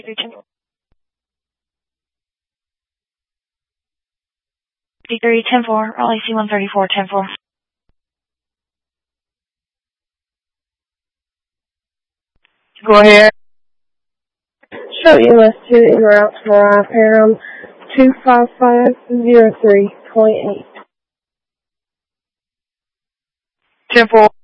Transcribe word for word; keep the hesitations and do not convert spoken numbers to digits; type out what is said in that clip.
fifty-three, ten four, Raleigh C one thirty-four, ten four. Go ahead. Show M S two en route to arrive Param two five five zero three point eight. ten four.